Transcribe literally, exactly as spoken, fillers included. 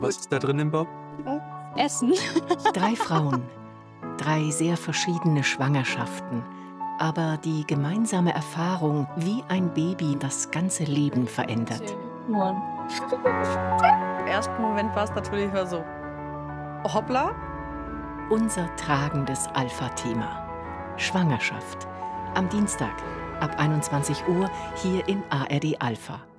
Was ist da drin im Bauch? Essen. Drei Frauen, drei sehr verschiedene Schwangerschaften, aber die gemeinsame Erfahrung, wie ein Baby das ganze Leben verändert. Im ersten Moment war es natürlich so, hoppla. Unser tragendes Alpha-Thema. Schwangerschaft. Am Dienstag ab einundzwanzig Uhr hier in A R D Alpha.